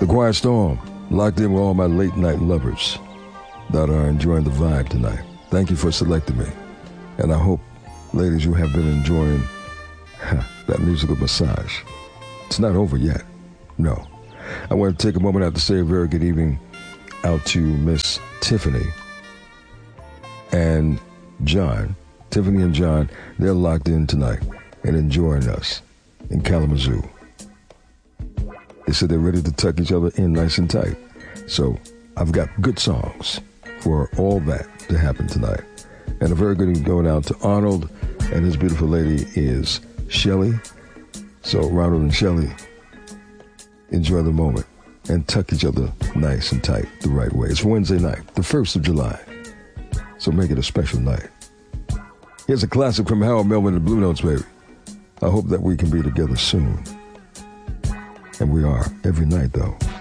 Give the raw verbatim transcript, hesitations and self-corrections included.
The Quiet Storm, locked in with all my late night lovers that are enjoying the vibe tonight. Thank you for selecting me. And I hope, ladies, you have been enjoying that musical massage. It's not over yet. No. I want to take a moment out to say a very good evening out to Miss Tiffany and John. Tiffany and John, they're locked in tonight and enjoying us in Kalamazoo. They said they're ready to tuck each other in nice and tight. So I've got good songs for all that to happen tonight. And a very good evening going out to Arnold, and his beautiful lady is Shelly. So Ronald and Shelly, enjoy the moment and tuck each other nice and tight the right way. It's Wednesday night, the first of July. So make it a special night. Here's a classic from Harold Melvin and the Blue Notes, baby. I hope that we can be together soon. And we are every night, though.